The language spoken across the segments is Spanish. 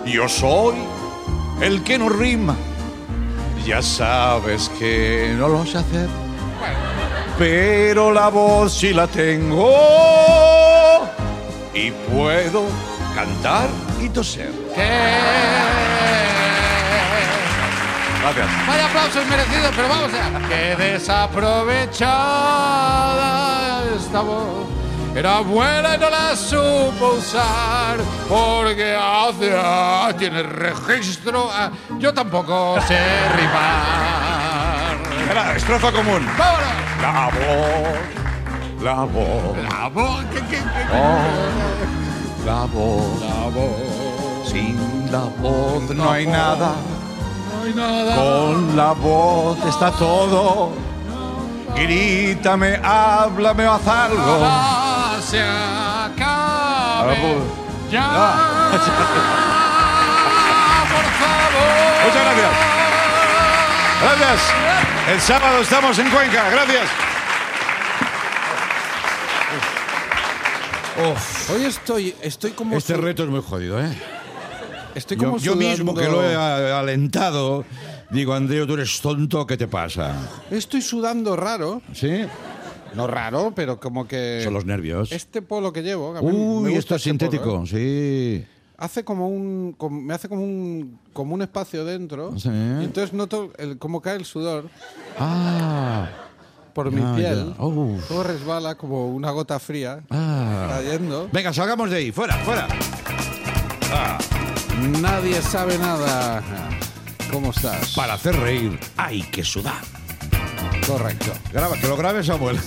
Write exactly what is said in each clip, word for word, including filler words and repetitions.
Yo soy el que no rima. Ya sabes que no lo sé hacer. Pero la voz sí la tengo. Y puedo cantar y toser. Gracias. Vaya aplausos merecidos, pero vamos allá. Qué desaprovechada esta voz. Era buena y no la supo usar porque hace ah, tiene registro. Ah, yo tampoco sé rimar. Era estrofa común. ¡Vámonos! La voz, la voz, La voz, ¿qué, qué, qué, qué? oh, la voz. La voz. Sin la voz no hay nada. No hay nada. Con la voz está todo. Grítame, háblame o haz algo. Ah, se acabe. Ya. Por favor. Muchas gracias. Gracias. El sábado estamos en Cuenca. Gracias. Uf. Hoy estoy, estoy como. Este su- reto es muy jodido, ¿eh? Estoy Yo, como yo mismo sudando- que lo he a- alentado, digo, Andreu, tú eres tonto, ¿qué te pasa? Estoy sudando raro. ¿Sí? No raro, pero como que. Son los nervios. Este polo que llevo. a mí me Uy, gusta esto es este sintético, polo, ¿eh? sí. Hace como un. como- me hace como un. como un espacio dentro. Sí. Y entonces noto el, cómo cae el sudor Ah, por Ya, mi piel. ya. Uf. Todo resbala como una gota fría. ah. Cayendo. Venga, salgamos de ahí, fuera, fuera. Ah. Nadie sabe nada. ¿Cómo estás? Para hacer reír hay que sudar. Correcto. Graba, que lo grabe Samuel.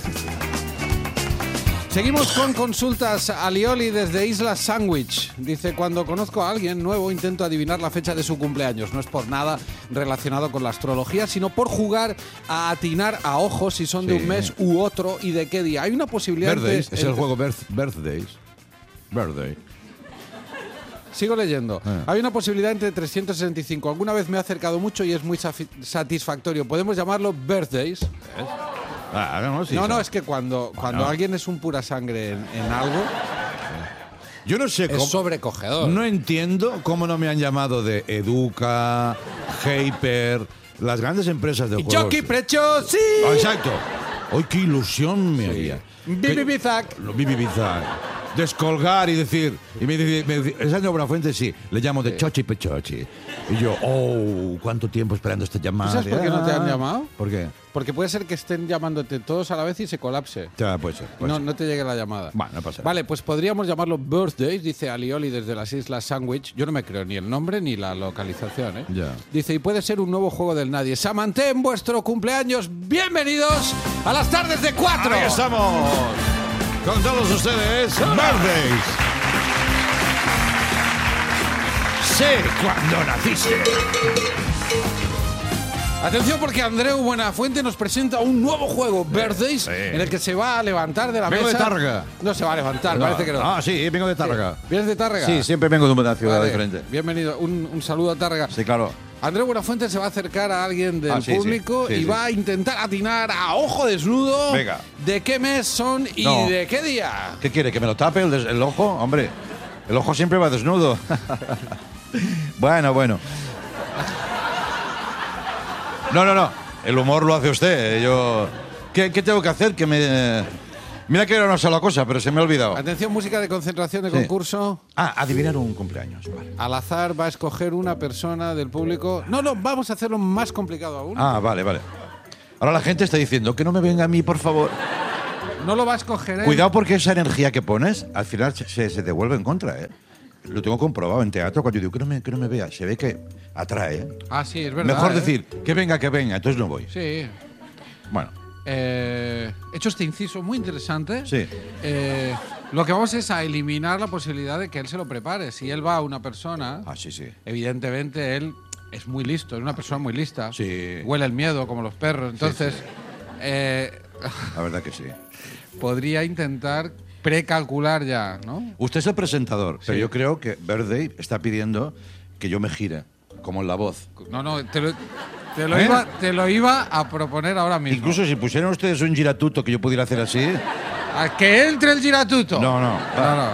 Seguimos con consultas. Alioli desde Isla Sandwich dice: cuando conozco a alguien nuevo intento adivinar la fecha de su cumpleaños. No es por nada relacionado con la astrología, sino por jugar a atinar a ojos si son de Sí. un mes u otro y de qué día. Hay una posibilidad. Birthdays, entre- es el entre- juego birth- Birthdays. Birthday. Sigo leyendo. Ah. Hay una posibilidad entre trescientos sesenta y cinco. Alguna vez me he acercado mucho y es muy safi- satisfactorio. Podemos llamarlo birthdays. Ah, no, sí, no, sí. no, es que cuando, cuando alguien es un pura sangre en, en algo, Yo no sé es cómo. sobrecogedor. No entiendo cómo no me han llamado de Educa, Hyper, las grandes empresas de Y juegos. Jockey Precho, sí. Ah, exacto. Hoy qué ilusión me haría. Bibi Que- Bizac. Lo Bibi Bizac. Descolgar y decir. Y me dice, me dice el señor Buenafuente, sí, le llamo de Chochi Pechochi. Y yo, oh, cuánto tiempo esperando esta llamada. ¿Sabes por qué no te han Ah. llamado? ¿Por qué? Porque puede ser que estén llamándote todos a la vez y se colapse. Ya, puede ser. puede No, ser. no te llegue la llamada. Bueno, no pasa nada. Vale, pues podríamos llamarlo Birthdays, dice Alioli desde las Islas Sandwich. Yo no me creo ni el nombre ni la localización, ¿eh? Ya. Dice, y puede ser un nuevo juego del nadie. Samanté en vuestro cumpleaños. Bienvenidos a las tardes de cuatro. Ahí estamos. Con todos ustedes, Birthdays. Sé cuando naciste. Atención porque Andreu Buenafuente nos presenta un nuevo juego, Birthdays, sí. en el que se va a levantar de la Vengo de mesa. Tárrega. No se va a levantar, parece que no. Ah, sí, vengo de Tárrega. ¿Vienes de Tárrega? Sí, siempre vengo de una ciudad Vale, diferente. Bienvenido. Un, un saludo a Tárrega. Sí, claro. Andreu Buenafuente se va a acercar a alguien del Ah, sí, sí. público Sí, y sí. va a intentar atinar a ojo desnudo Venga. de qué mes son y No. de qué día. ¿Qué quiere? ¿Que me lo tape el, des- el ojo? Hombre, el ojo siempre va desnudo. Bueno, bueno. No, no, no. El humor lo hace usted. Yo... ¿Qué, qué tengo que hacer? Que me... Mira que era una sola cosa, pero se me ha olvidado. Atención, música de concentración de Sí. concurso. Ah, adivinar un cumpleaños. Vale. Al azar va a escoger una persona del público. No, no, vamos a hacerlo más complicado aún. Ah, vale, vale. Ahora la gente está diciendo que no me venga a mí, por favor. No lo va a escoger él. Cuidado porque esa energía que pones, al final se, se- se devuelve en contra, ¿eh? Lo tengo comprobado en teatro, cuando yo digo que no me, que no me vea, se ve que atrae, ¿eh? Ah, sí, es verdad. Mejor ¿eh? decir, que venga, que venga, entonces no voy. Sí. Bueno, Eh, he hecho este inciso muy interesante. sí. Eh, lo que vamos es a eliminar la posibilidad de que él se lo prepare. Si él va a una persona, Ah, sí, sí. evidentemente él es muy listo, es una persona muy lista. Sí. Huele el miedo como los perros. Entonces, eh, La verdad que sí. podría intentar precalcular ya, ¿no? Usted es el presentador, pero Sí. yo creo que Birthday está pidiendo que yo me gire, como en La Voz. No, no, te lo, te lo, ¿Eh? iba, te lo iba a proponer ahora mismo. Incluso si pusieran ustedes un giratuto que yo pudiera hacer así... A que entre el giratuto. No, no. No, no.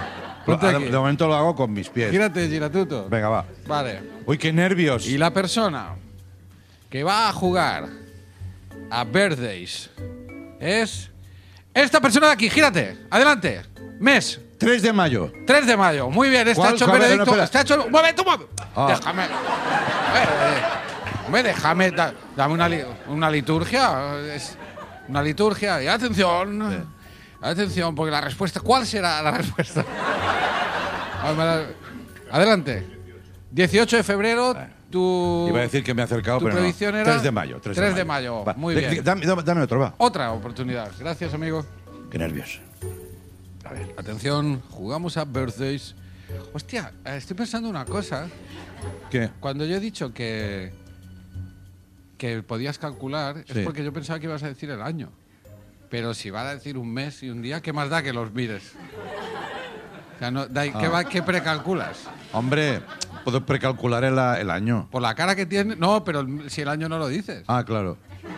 Ponte de, aquí. de momento lo hago con mis pies. Gírate, Giratuto. Venga, va. Vale. Uy, qué nervios. Y la persona que va a jugar a Birthdays es esta persona de aquí. Gírate. Adelante. Mes. tres de mayo. tres de mayo. Muy bien. Está ¿Cuál? hecho el A ver, veredicto. no, espera. Está hecho el... ¡Mueve, tú mueve! Ah. Déjame. Eh, eh, Hombre, déjame. da- dame una, li- una liturgia. Es una liturgia. Y atención. Atención, porque la respuesta... ¿Cuál será la respuesta? A ver, me la- Adelante. dieciocho de febrero, tu... Iba a decir que me he acercado, tu pero no. previsión era tres de mayo. tres tres de mayo. Va. Muy De- bien. de- Dame, dame- dame otro, va. Otra oportunidad. Gracias, amigo. Qué nervios. Atención, jugamos a Birthdays. Hostia, eh, estoy pensando una cosa. ¿Qué? Cuando yo he dicho que que podías calcular, Sí. es porque yo pensaba que ibas a decir el año. Pero si vas a decir un mes y un día, ¿qué más da que los mires? O sea, no, da- ¿qué, Ah. va- qué precalculas? Hombre, puedo precalcular el, el año. Por la cara que tiene... No, pero el- si el año no lo dices. Ah, claro.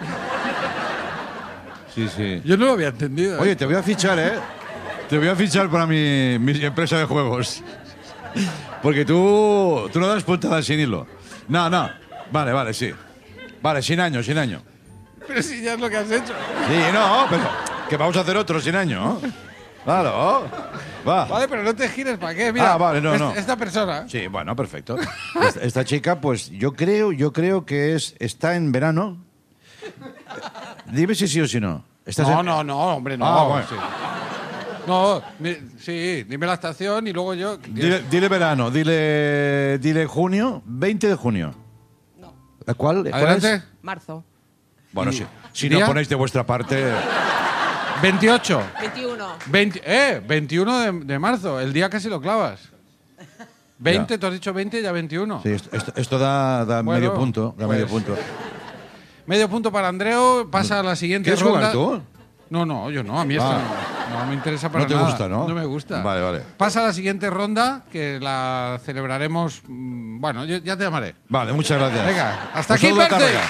Sí, sí. Yo no lo había entendido. ¿eh? Oye, te voy a fichar, ¿eh? Te voy a fichar para mi, mi empresa de juegos. Porque tú, tú no das puntadas sin hilo. No, no. Vale, vale, sí. Vale, sin año, sin año. Pero si ya es lo que has hecho. Sí, no, pero que vamos a hacer otro sin año, ¿no? Claro. Va. Vale, pero no te gires, ¿para qué? Mira, Ah, vale, no, es- no. esta persona... Sí, bueno, perfecto. Esta, esta chica, pues yo creo, yo creo que es está en verano. Dime si sí o si no. ¿Estás No, en- no, no, hombre, no. Ah, bueno. sí. No, mi- sí, dime la estación y luego yo... Dile, dile verano, dile, dile junio, veinte de junio. No. ¿Cuál? ¿Cuál Adelante. es? Marzo. Bueno, ¿Y- si, si día? no ponéis de vuestra parte. veintiocho. veintiuno. veinte, eh, veintiuno de, de marzo. El día casi lo clavas. veinte, Ya. tú has dicho veinte, ya veintiuno. Sí, esto, esto- esto da, da Bueno, medio punto. Da pues, medio punto. Medio punto para Andreu, pasa a la siguiente ¿Quieres ronda. jugar tú? No, no, yo no, a mí esto Ah. no, no me interesa para No te nada. gusta, ¿no? No me gusta. Vale, vale. Pasa a la siguiente ronda, que la celebraremos... mm, Bueno, yo, ya te llamaré. Vale, muchas gracias. Venga, hasta Un aquí, saludo a Birthday. Tárrega.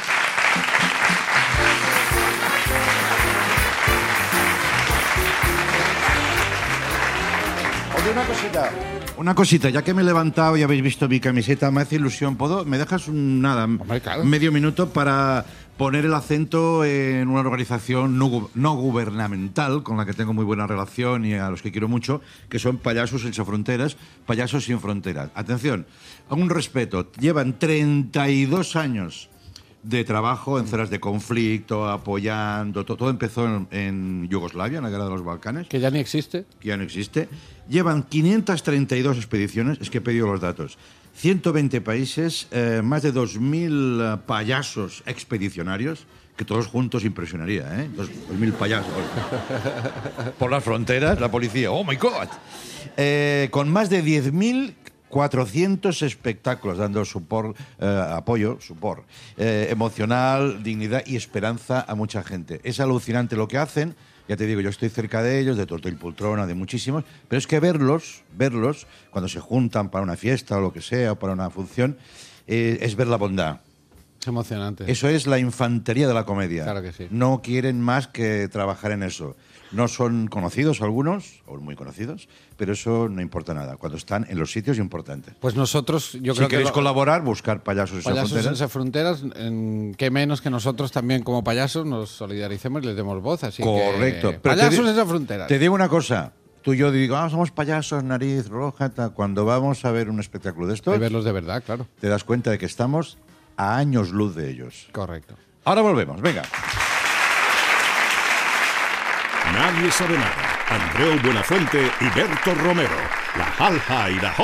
Oye, una cosita. Una cosita, ya que me he levantado y habéis visto mi camiseta, me hace ilusión. ¿Puedo? ¿Me dejas un nada? Hombre, claro. Medio minuto para poner el acento en una organización no, gu- no gubernamental con la que tengo muy buena relación y a los que quiero mucho, que son Payasos Sin Fronteras, Payasos Sin Fronteras. Atención, un respeto. Llevan treinta y dos años de trabajo en zonas de conflicto, apoyando. Todo, todo empezó en, en Yugoslavia, en la guerra de los Balcanes, Que ya ni existe. que ya no existe. Llevan quinientas treinta y dos expediciones, es que he pedido los datos, ciento veinte países, eh, más de dos mil eh, payasos expedicionarios, que todos juntos impresionaría, ¿eh? Dos mil payasos. Por las fronteras, la policía, ¡oh, my God! Eh, con más de diez mil cuatrocientos espectáculos, dando support, eh, apoyo, support, eh, emocional, dignidad y esperanza a mucha gente. Es alucinante lo que hacen. Ya te digo, yo estoy cerca de ellos, de Torto y Poltrona, de muchísimos, pero es que verlos, verlos, cuando se juntan para una fiesta o lo que sea, o para una función, eh, es ver la bondad. Es emocionante. Eso es la infantería de la comedia. Claro que sí. No quieren más que trabajar en eso. No son conocidos algunos, o muy conocidos, pero eso no importa nada, cuando están en los sitios importantes. Pues nosotros, yo si creo queréis que... lo- colaborar, buscar Payasos Sin Payasos Fronteras. Sin Fronteras, en, qué menos que nosotros también como payasos nos solidaricemos y les demos voz. Así Correcto. que, Pero te Payasos di- Sin Fronteras. Te digo una cosa. Tú y yo digo, ah, somos payasos, nariz roja. Ta. Cuando vamos a ver un espectáculo de Hay estos, que verlos de verdad, claro. te das cuenta de que estamos a años luz de ellos. Correcto. Ahora volvemos, venga. Nadie sabe nada. Andreu Buenafuente y Berto Romero. La Halja y la